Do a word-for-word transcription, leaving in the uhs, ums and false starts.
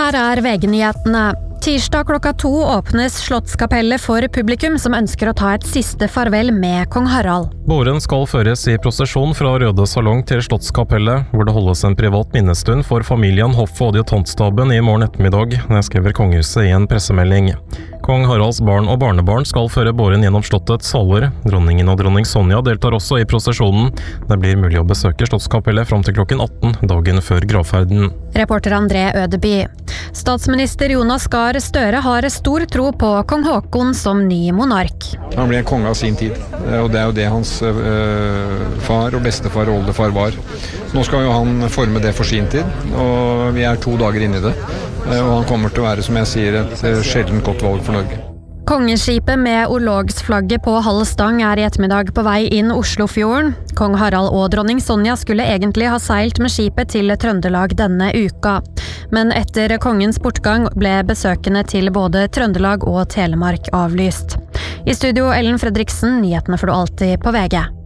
Her er V G-nyhetene. Tirsdag klokka to åpnes Slottskapellet for publikum som ønsker å ta et siste farvel med kong Harald. Båren skal føres i prosesjon fra Røde Salong til Slottskapellet, hvor det holdes en privat minnestund for familien, hoff og adjutantstaben i morgen ettermiddag, det skriver kongehuset i en pressemelding. Kong Haralds barn og barnebarn skal føre båren gjennom slottets haller. Dronningen og dronning Sonja deltar også i prosesjonen. Det blir mulig å besøke Slottskapellet fram til klokken atten dagen før gravferden. Reporter André Ødeby. Statsminister Jonas Gahr Støre har stor tro på kong Haakon som ny monark. Han ble en konge av sin tid, og det er jo det hans øh, far og bestefar og oldefar var. Nå skal jo han forme det for sin tid, og vi er to dager inne i det. Og han kommer til å være, som jeg sier, et sjeldent godt valg for Norge. Kongeskipet med orlogsflagget på halv stang er i ettermiddag på vei inn Oslofjorden. Kong Harald og dronning Sonja skulle egentlig ha seilt med skipet til Trøndelag denne uka. Men etter kongens bortgang ble besøkene til både Trøndelag og Telemark avlyst. I studio Ellen Fredriksen, nyhetene får du alltid på V G.